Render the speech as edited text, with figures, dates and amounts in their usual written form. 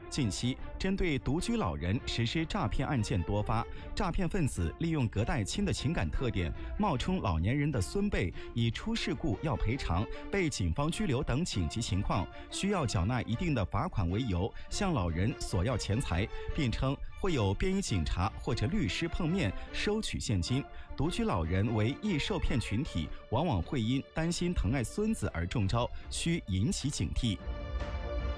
近期，针对独居老人实施诈骗案件多发，诈骗分子利用隔代亲的情感特点，冒充老年人的孙辈，以出事故要赔偿、被警方拘留等紧急情况，需要缴纳一定的罚款为由，向老人索要钱财，并称会有便衣警察或者律师碰面收取现金。独居老人为易受骗群体，往往会因担心疼爱孙子而中招，需引起警惕。